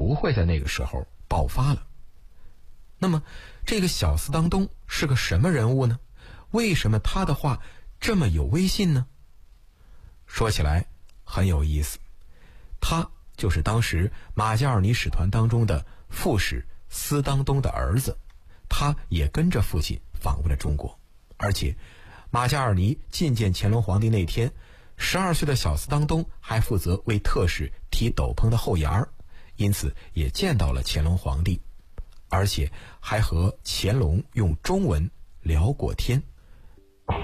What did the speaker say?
不会在那个时候爆发了。那么这个小司当东是个什么人物呢？为什么他的话这么有威信呢？说起来很有意思，他就是当时马加尔尼使团当中的副使司当东的儿子，他也跟着父亲访问了中国。而且马加尔尼觐见乾隆皇帝那天，12岁的小司当东还负责为特使提斗篷的后沿儿，因此也见到了乾隆皇帝，而且还和乾隆用中文聊过天。